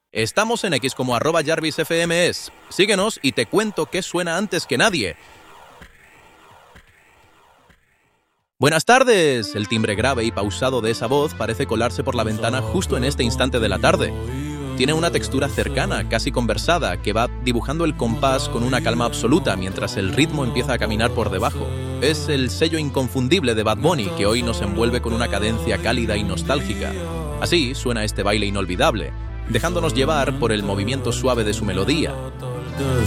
Estamos en X como @JarvisFMS. Síguenos y te cuento qué suena antes que nadie. Buenas tardes. El timbre grave y pausado de esa voz parece colarse por la ventana justo en este instante de la tarde. Tiene una textura cercana, casi conversada, que va dibujando el compás con una calma absoluta mientras el ritmo empieza a caminar por debajo. Es el sello inconfundible de Bad Bunny que hoy nos envuelve con una cadencia cálida y nostálgica. Así suena este baile inolvidable, dejándonos llevar por el movimiento suave de su melodía.